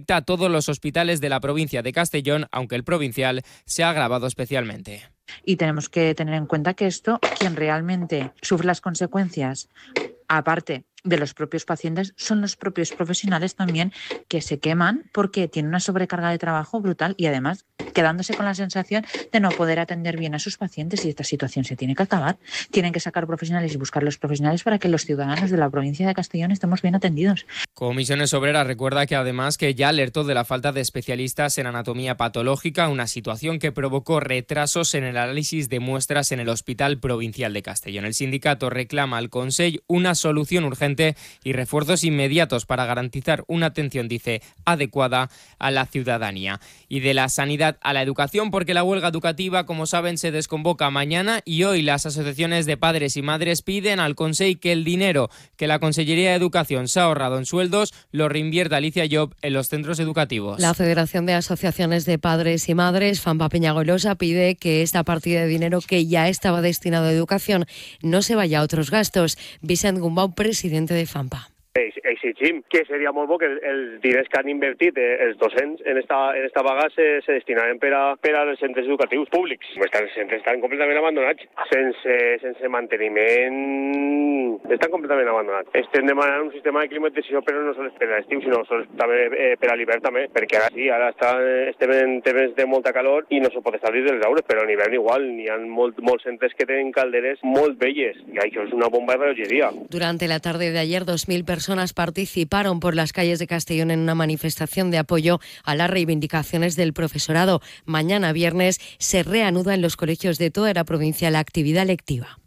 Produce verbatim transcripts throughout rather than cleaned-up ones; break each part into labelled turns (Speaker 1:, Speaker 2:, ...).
Speaker 1: afecta a todos los hospitales de la provincia de Castellón, aunque el provincial se ha agravado especialmente.
Speaker 2: Y tenemos que tener en cuenta que esto, quien realmente sufre las consecuencias, aparte de los propios pacientes, son los propios profesionales también que se queman porque tienen una sobrecarga de trabajo brutal y además quedándose con la sensación de no poder atender bien a sus pacientes, y esta situación se tiene que acabar. Tienen que sacar profesionales y buscar los profesionales para que los ciudadanos de la provincia de Castellón estemos bien atendidos.
Speaker 1: Comisiones Obreras recuerda que además que ya alertó de la falta de especialistas en anatomía patológica, una situación que provocó retrasos en el análisis de muestras en el Hospital Provincial de Castellón. El sindicato reclama al Consell una solución urgente y refuerzos inmediatos para garantizar una atención, dice, adecuada a la ciudadanía. Y de la sanidad a la educación, porque la huelga educativa, como saben, se desconvoca mañana y hoy las asociaciones de padres y madres piden al Consell que el dinero que la Consellería de Educación se ha ahorrado en sueldos lo reinvierta Alicia Job en los centros educativos.
Speaker 3: La Federación de Asociaciones de Padres y Madres, FAMPA Peñagolosa, pide que esta partida de dinero que ya estaba destinado a educación no se vaya a otros gastos. Vicent Gumbau, presidente de FAMPA.
Speaker 4: Exigim que seria molt bo que els diners que han invertit els docents en esta, en esta vaga se, se destinaven per, a, per als centres educatius públics. Estan, centres estan completament abandonats, sense, sense manteniment, estan completament abandonats. Estem demanant un sistema de climatització, però no sols per a l'estiu, sinó sols també eh, per a l'hivern també, perquè ara sí, ara està, estem en temps de molta calor i no se pot estar dins dels aules, però en hivern igual, n'hi ha molt, molts centres que tenen calderes molt velles, i això és una bomba de rellotgeria.
Speaker 3: Durante la tarde de ayer, dos mil personas participaron por las calles de Castellón en una manifestación de apoyo a las reivindicaciones del profesorado. Mañana, viernes, se reanuda en los colegios de toda la provincia la actividad lectiva.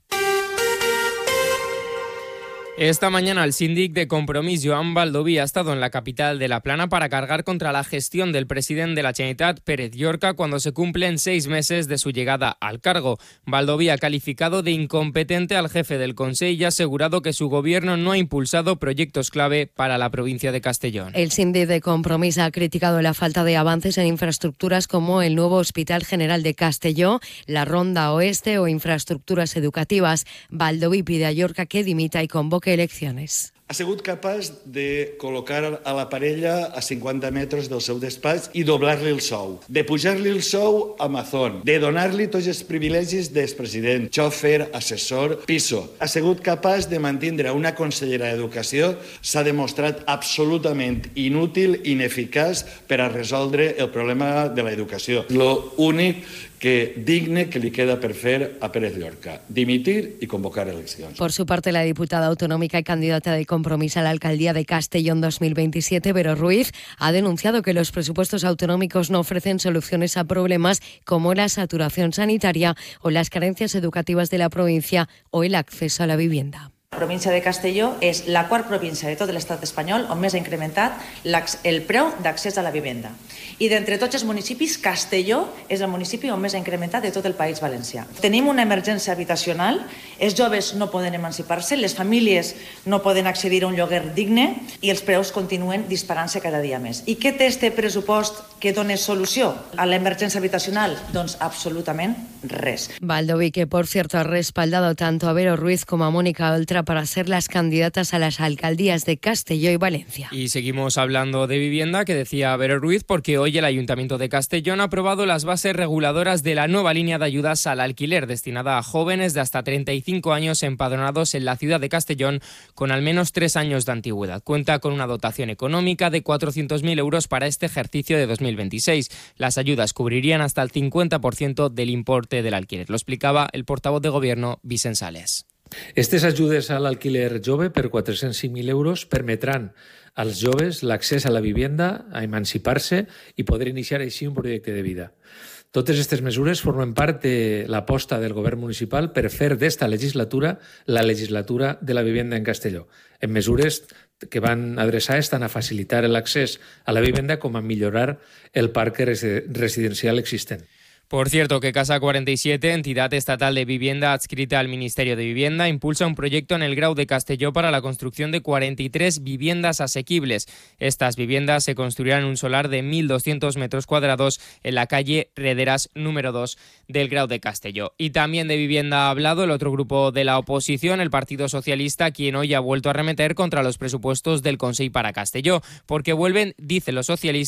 Speaker 1: Esta mañana el síndic de Compromís, Joan Baldoví, ha estado en la capital de La Plana para cargar contra la gestión del presidente de la Generalitat, Pérez Llorca, cuando se cumplen seis meses de su llegada al cargo. Baldoví ha calificado de incompetente al jefe del Consell y ha asegurado que su gobierno no ha impulsado proyectos clave para la provincia de Castellón.
Speaker 3: El síndic de Compromís ha criticado la falta de avances en infraestructuras como el nuevo Hospital General de Castelló, la Ronda Oeste o infraestructuras educativas. Baldoví pide a Llorca que dimita y convoque eleccions.
Speaker 5: Ha sigut capaç de col·locar a la parella a cinquanta metres del seu despatx i doblar-li el sou, de pujar-li el sou a Amazon, de donar-li tots els privilegis d'expresident, xòfer, assessor, piso. Ha sigut capaç de mantindre una consellera d'Educació, s'ha demostrat absolutament inútil, ineficaç per a resoldre el problema de l'educació. L'únic que digne que li queda per fer a Pérez Llorca, dimitir y convocar elecciones.
Speaker 3: Por su parte, la diputada autonómica y candidata de Compromís a la alcaldía de Castellón dos mil veintisiete, Vero Ruiz, ha denunciado que los presupuestos autonómicos no ofrecen soluciones a problemas como la saturación sanitaria o las carencias educativas de la provincia o el acceso a la vivienda.
Speaker 6: La província de Castelló és la quarta província de tot l'estat espanyol on més ha incrementat el preu d'accés a la vivenda. I d'entre tots els municipis, Castelló és el municipi on més ha incrementat de tot el País Valencià. Tenim una emergència habitacional, els joves no poden emancipar-se, les famílies no poden accedir a un lloguer digne i els preus continuen disparant-se cada dia més. I què té este pressupost que dona solució a l'emergència habitacional? Doncs absolutament res.
Speaker 3: Baldoví, que por cierto ha respaldado tanto a Vero Ruiz como a Mónica Oltra para ser las candidatas a las alcaldías de Castelló y Valencia.
Speaker 1: Y seguimos hablando de vivienda, que decía Vero Ruiz, porque hoy el Ayuntamiento de Castellón ha aprobado las bases reguladoras de la nueva línea de ayudas al alquiler destinada a jóvenes de hasta treinta y cinco años empadronados en la ciudad de Castellón con al menos tres años de antigüedad. Cuenta con una dotación económica de cuatrocientos mil euros para este ejercicio de dos mil veintiséis. Las ayudas cubrirían hasta el cincuenta por ciento del importe del alquiler. Lo explicaba el portavoz de Gobierno, Vicent Sales.
Speaker 7: Aquestes ajudes a l'alquiler jove per quatre-cents cinc mil euros permetran als joves l'accés a la vivenda, a emancipar-se i poder iniciar així un projecte de vida. Totes aquestes mesures formen part de l'aposta del govern municipal per fer d'esta legislatura la legislatura de la vivenda en Castelló, en mesures que van adreçades tant a facilitar l'accés a la vivenda com a millorar el parc residencial existent.
Speaker 1: Por cierto, que Casa cuarenta y siete, entidad estatal de vivienda adscrita al Ministerio de Vivienda, impulsa un proyecto en el Grau de Castelló para la construcción de cuarenta y tres viviendas asequibles. Estas viviendas se construirán en un solar de mil doscientos metros cuadrados en la calle Rederas número dos del Grau de Castelló. Y también de vivienda ha hablado el otro grupo de la oposición, el Partido Socialista, quien hoy ha vuelto a arremeter contra los presupuestos del Consell para Castelló, porque vuelven, dicen los socialistas,